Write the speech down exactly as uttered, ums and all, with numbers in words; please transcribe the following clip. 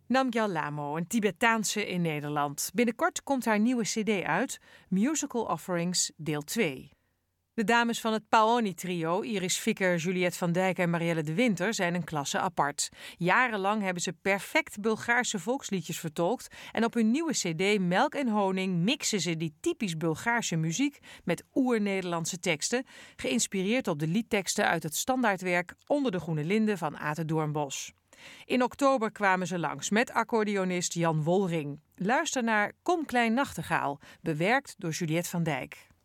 Namgyal Lamo, een Tibetaanse in Nederland. Binnenkort komt haar nieuwe cd uit, Musical Offerings deel twee. De dames van het Paoni-trio, Iris Fikker, Juliette van Dijk en Marielle de Winter, zijn een klasse apart. Jarenlang hebben ze perfect Bulgaarse volksliedjes vertolkt en op hun nieuwe cd Melk en Honing mixen ze die typisch Bulgaarse muziek met oer-Nederlandse teksten, geïnspireerd op de liedteksten uit het standaardwerk Onder de Groene Linde van Ate Doornbos. In oktober kwamen ze langs met accordeonist Jan Wolring. Luister naar Kom Klein Nachtegaal, bewerkt door Juliette van Dijk.